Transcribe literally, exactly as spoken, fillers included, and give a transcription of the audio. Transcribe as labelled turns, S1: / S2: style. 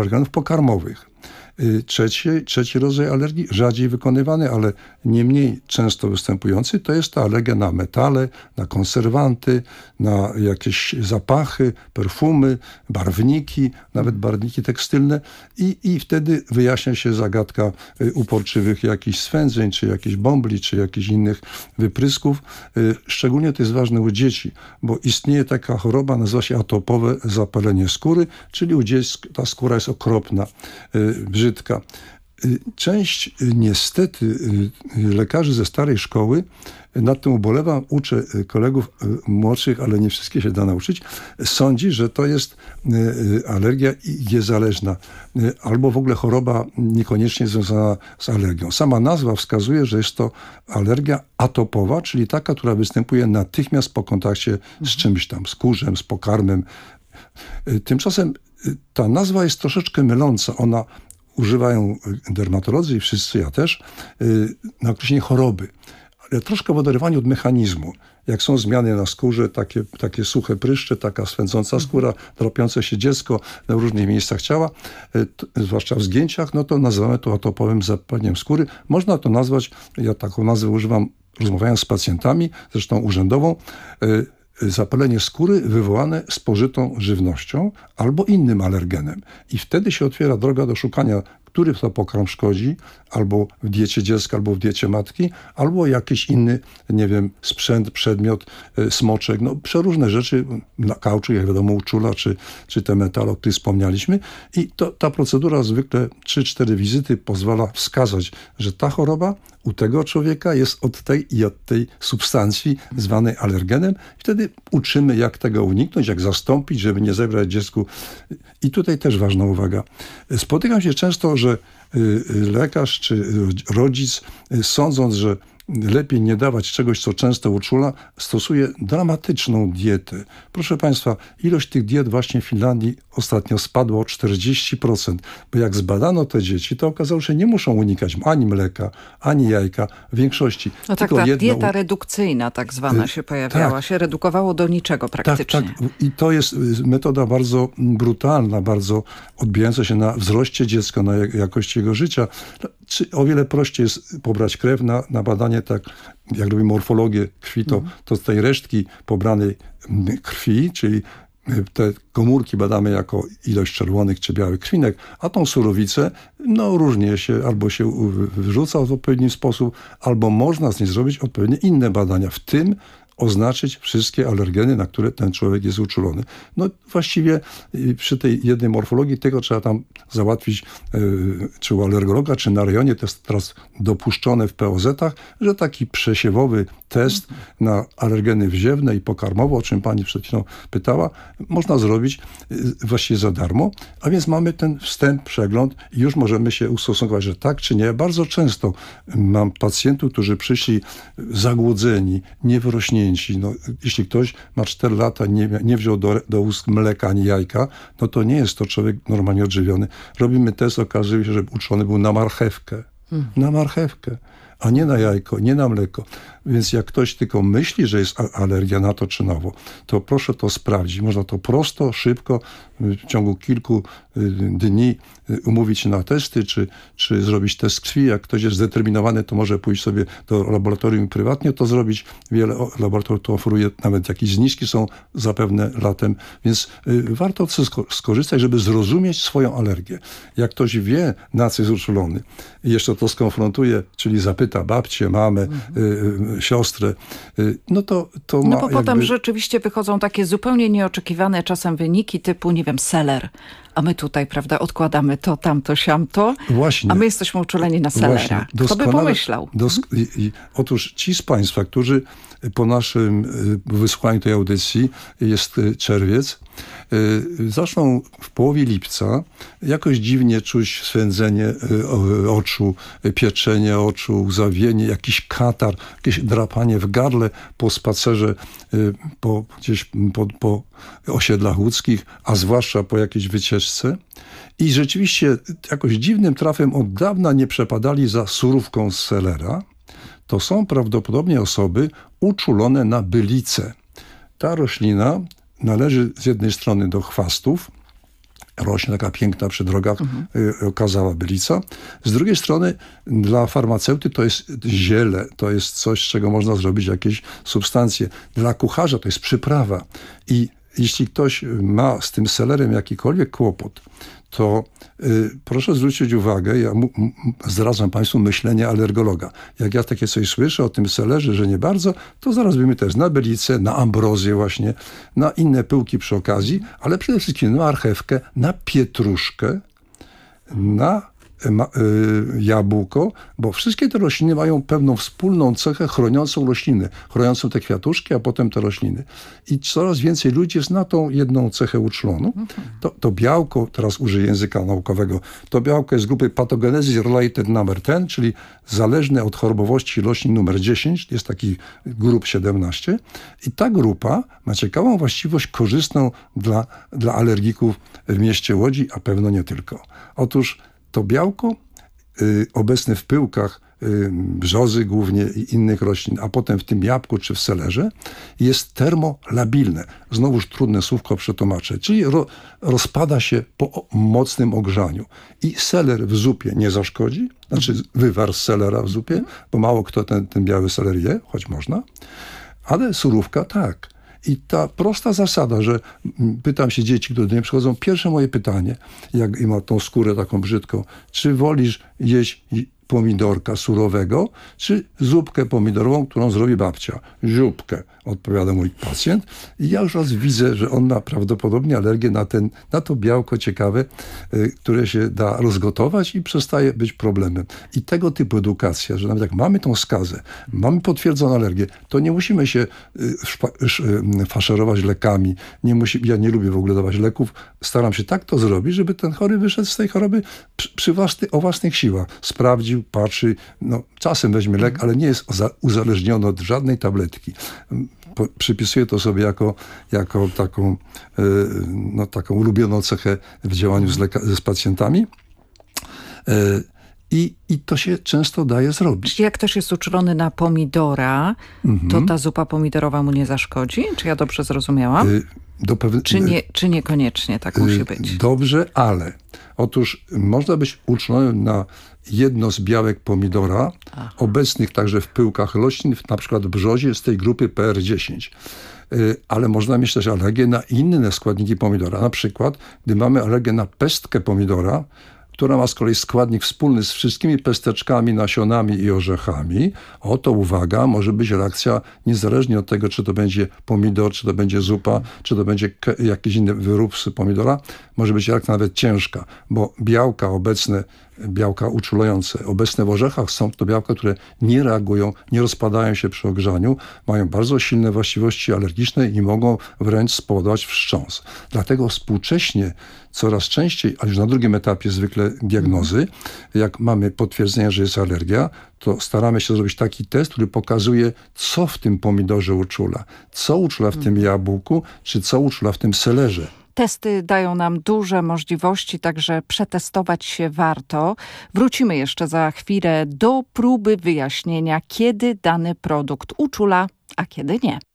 S1: organów pokarmowych. Trzeci, trzeci rodzaj alergii, rzadziej wykonywany, ale nie mniej często występujący, to jest ta alergia na metale, na konserwanty, na jakieś zapachy, perfumy, barwniki, nawet barwniki tekstylne i, i wtedy wyjaśnia się zagadka uporczywych jakichś swędzeń, czy jakichś bąbli, czy jakichś innych wyprysków. Szczególnie to jest ważne u dzieci, bo istnieje taka choroba, nazywa się atopowe zapalenie skóry, czyli u dzieci ta skóra jest okropna, brzydka. Część niestety lekarzy ze starej szkoły, nad tym ubolewam, uczę kolegów młodszych, ale nie wszystkie się da nauczyć, sądzi, że to jest alergia i jest zależna. Albo w ogóle choroba niekoniecznie związana z alergią. Sama nazwa wskazuje, że jest to alergia atopowa, czyli taka, która występuje natychmiast po kontakcie z czymś tam, z kurzem, z pokarmem. Tymczasem ta nazwa jest troszeczkę myląca. Ona używają dermatolodzy i wszyscy, ja też, na określenie choroby. Ale troszkę w oderwaniu od mechanizmu. Jak są zmiany na skórze, takie, takie suche pryszcze, taka swędząca skóra, dropiące się dziecko na różnych miejscach ciała, to, zwłaszcza w zgięciach, no to nazywamy to atopowym zapaleniem skóry. Można to nazwać, ja taką nazwę używam, rozmawiając z pacjentami, zresztą urzędową, zapalenie skóry wywołane spożytą żywnością albo innym alergenem. I wtedy się otwiera droga do szukania, który to pokarm szkodzi, albo w diecie dziecka, albo w diecie matki, albo jakiś inny, nie wiem, sprzęt, przedmiot, smoczek, no przeróżne rzeczy, na kauczu, jak wiadomo, uczula, czy, czy te metale, o których wspomnieliśmy. I to, ta procedura zwykle trzy cztery wizyty pozwala wskazać, że ta choroba u tego człowieka jest od tej i od tej substancji zwanej alergenem. Wtedy uczymy, jak tego uniknąć, jak zastąpić, żeby nie zebrać dziecku. I tutaj też ważna uwaga. Spotykam się często, że lekarz czy rodzic, sądząc, że lepiej nie dawać czegoś, co często uczula, stosuje dramatyczną dietę. Proszę Państwa, ilość tych diet właśnie w Finlandii ostatnio spadła o czterdzieści procent, bo jak zbadano te dzieci, to okazało się, że nie muszą unikać ani mleka, ani jajka, w większości.
S2: No tak, ta jedno... dieta redukcyjna tak zwana się pojawiała, tak. się redukowało do niczego praktycznie.
S1: Tak, tak. I to jest metoda bardzo brutalna, bardzo odbijająca się na wzroście dziecka, na jakości jego życia. Czy o wiele prościej jest pobrać krew na, na badanie, tak jak robimy morfologię krwi, to, to z tej resztki pobranej krwi, czyli te komórki badamy jako ilość czerwonych czy białych krwinek, a tą surowicę no różnie się albo się wyrzuca w odpowiedni sposób, albo można z niej zrobić odpowiednie inne badania, w tym oznaczyć wszystkie alergeny, na które ten człowiek jest uczulony. No właściwie przy tej jednej morfologii tego trzeba tam załatwić yy, czy u alergologa, czy na rejonie. To jest teraz dopuszczone w P O Z-ach, że taki przesiewowy test na alergeny wziewne i pokarmowe, o czym pani przed chwilą pytała, można zrobić yy, właściwie za darmo. A więc mamy ten wstęp, przegląd i już możemy się ustosunkować, że tak czy nie. Bardzo często mam pacjentów, którzy przyszli zagłodzeni, niewyrośnięci. No, jeśli ktoś ma cztery lata, nie, nie wziął do, do ust mleka ani jajka, no to nie jest to człowiek normalnie odżywiony. Robimy test, okazuje się, że uczulony był na marchewkę. Hmm. Na marchewkę, a nie na jajko, nie na mleko. Więc jak ktoś tylko myśli, że jest alergia na to czy nowo, to proszę to sprawdzić. Można to prosto, szybko, w ciągu kilku dni umówić się na testy, czy, czy zrobić test krwi. Jak ktoś jest zdeterminowany, to może pójść sobie do laboratorium prywatnie to zrobić. Wiele laboratoriów to oferuje, nawet jakieś zniżki są zapewne latem, więc warto skorzystać, żeby zrozumieć swoją alergię. Jak ktoś wie, na co jest uczulony i jeszcze to skonfrontuje, czyli zapyta babcię, mamę, mhm. siostrę, no to, to ma
S2: No bo
S1: jakby...
S2: potem rzeczywiście wychodzą takie zupełnie nieoczekiwane czasem wyniki typu, nie wiem, seler. A my tutaj, prawda, odkładamy to, tamto, siamto,
S1: Właśnie.
S2: A my jesteśmy uczuleni na selera. Kto by pomyślał?
S1: Dosk- i, i, otóż ci z Państwa, którzy po naszym wysłuchaniu tej audycji, jest czerwiec, zaczną w połowie lipca jakoś dziwnie czuć swędzenie oczu, pieczenie oczu, łzawienie, jakiś katar, jakieś drapanie w gardle po spacerze po, gdzieś po, po osiedlach łódzkich, a zwłaszcza po jakiejś wycieczce. I rzeczywiście jakoś dziwnym trafem od dawna nie przepadali za surówką z selera. To są prawdopodobnie osoby uczulone na bylicę. Ta roślina należy z jednej strony do chwastów, rośnie taka piękna przy drogach mhm. okazała bylica. Z drugiej strony dla farmaceuty to jest ziele, to jest coś, z czego można zrobić jakieś substancje. Dla kucharza to jest przyprawa. I jeśli ktoś ma z tym selerem jakikolwiek kłopot, to y, proszę zwrócić uwagę, ja mu, m, zdradzam Państwu myślenie alergologa. Jak ja takie coś słyszę o tym selerze, że nie bardzo, to zaraz wiemy też na bylicę, na ambrozję właśnie, na inne pyłki przy okazji, ale przede wszystkim na marchewkę, na pietruszkę, na Ma, y, jabłko, bo wszystkie te rośliny mają pewną wspólną cechę chroniącą rośliny, chroniącą te kwiatuszki, a potem te rośliny. I coraz więcej ludzi zna tą jedną cechę uczloną. To, to białko, teraz użyję języka naukowego, to białko jest z grupy Pathogenesis Related Number dziesięć, czyli zależne od chorobowości roślin numer dziesięć, jest taki grup siedemnaście i ta grupa ma ciekawą właściwość korzystną dla, dla alergików w mieście Łodzi, a pewno nie tylko. Otóż to białko y, obecne w pyłkach y, brzozy głównie i innych roślin, a potem w tym jabłku czy w selerze jest termolabilne. Znowuż trudne słówko przetłumaczę. Czyli ro, rozpada się po mocnym ogrzaniu. I seler w zupie nie zaszkodzi, znaczy wywar z selera w zupie, bo mało kto ten, ten biały seler je, choć można, ale surówka tak. I ta prosta zasada, że pytam się dzieci, które do mnie przychodzą, pierwsze moje pytanie, jak i ma tą skórę taką brzydką, czy wolisz jeść pomidorka surowego, czy zupkę pomidorową, którą zrobi babcia? Zupkę, odpowiada mój pacjent. I ja już raz widzę, że on ma prawdopodobnie alergię na, ten, na to białko ciekawe, y, które się da rozgotować i przestaje być problemem. I tego typu edukacja, że nawet jak mamy tą skazę, mamy potwierdzoną alergię, to nie musimy się y, szpa, sz, y, faszerować lekami. Nie musi, ja nie lubię w ogóle dawać leków. Staram się tak to zrobić, żeby ten chory wyszedł z tej choroby przy, przy własny, o własnych siłach. Sprawdził, patrzy, no czasem weźmie lek, ale nie jest uzależniony od żadnej tabletki. Po, przypisuję to sobie jako, jako taką, yy, no, taką ulubioną cechę w działaniu z, leka- z pacjentami. Yy, I, I to się często daje zrobić.
S2: Jak ktoś jest uczulony na pomidora, mhm. to ta zupa pomidorowa mu nie zaszkodzi? Czy ja dobrze zrozumiałam? Yy, do pew... czy, nie, czy niekoniecznie tak yy, musi być?
S1: Dobrze, ale otóż można być uczulonym na jedno z białek pomidora, Aha. obecnych także w pyłkach roślin, na przykład w brzozie z tej grupy P R dziesięć. Yy, ale można mieć też alergię na inne składniki pomidora. Na przykład, gdy mamy alergię na pestkę pomidora, która ma z kolei składnik wspólny z wszystkimi pesteczkami, nasionami i orzechami, oto uwaga, może być reakcja niezależnie od tego, czy to będzie pomidor, czy to będzie zupa, czy to będzie k- jakiś inny wyrób z pomidora, może być reakcja nawet ciężka, bo białka obecne, białka uczulające, obecne w orzechach są to białka, które nie reagują, nie rozpadają się przy ogrzaniu, mają bardzo silne właściwości alergiczne i mogą wręcz spowodować wstrząs. Dlatego współcześnie coraz częściej, a już na drugim etapie zwykle diagnozy, jak mamy potwierdzenie, że jest alergia, to staramy się zrobić taki test, który pokazuje, co w tym pomidorze uczula, co uczula w tym jabłku, czy co uczula w tym selerze.
S2: Testy dają nam duże możliwości, także przetestować się warto. Wrócimy jeszcze za chwilę do próby wyjaśnienia, kiedy dany produkt uczula, a kiedy nie.